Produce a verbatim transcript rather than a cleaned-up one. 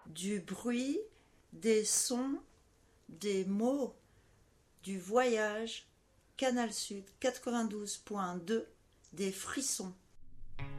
du bruit, des sons, des mots, du voyage, Canal Sud quatre-vingt-douze point deux, des frissons.